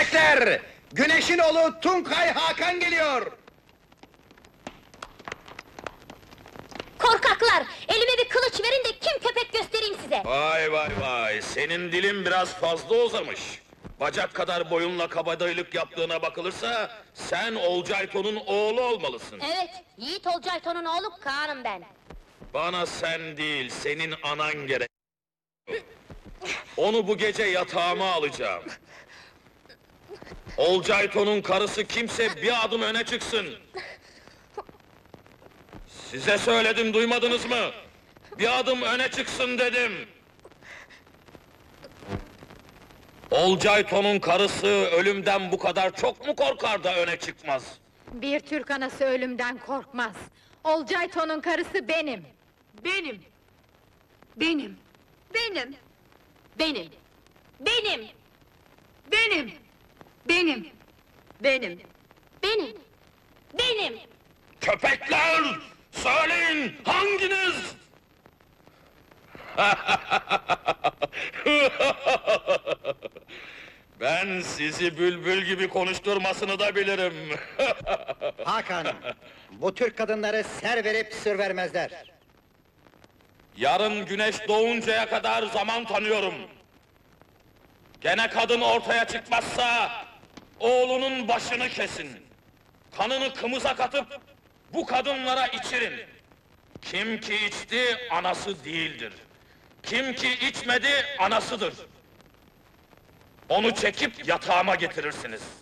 Köpekler! Güneşin oğlu Tunkay Hakan geliyor! Korkaklar! Elime bir kılıç verin de kim köpek göstereyim size! Vay vay vay, senin dilin biraz fazla uzamış. Bacak kadar boyunla kabadayılık yaptığına bakılırsa, sen Olcayto'nun oğlu olmalısın. Evet, Yiğit Olcayto'nun oğlu Kaan'ım ben. Bana sen değil, senin anan gerek. Onu bu gece yatağıma alacağım. Olcayto'nun karısı kimse bir adım öne çıksın. Size söyledim, duymadınız mı? Bir adım öne çıksın dedim. Olcayto'nun karısı ölümden bu kadar çok mu korkar da öne çıkmaz? Bir Türk anası ölümden korkmaz. Olcayto'nun karısı benim. Benim. Benim. Benim. Benim. Benim. Benim. Benim. Benim. Benim. Benim. Köpekler! Söyleyin, hanginiz? Ben sizi bülbül gibi konuşturmasını da bilirim. Hakan, bu Türk kadınları ser verip sır vermezler. Yarın güneş doğuncaya kadar zaman tanıyorum. Gene kadın ortaya çıkmazsa, oğlunun başını kesin. Kanını kımıza katıp, bu kadınlara içirin. Kim ki içti, anası değildir. Kim ki içmedi, anasıdır. Onu çekip yatağıma getirirsiniz.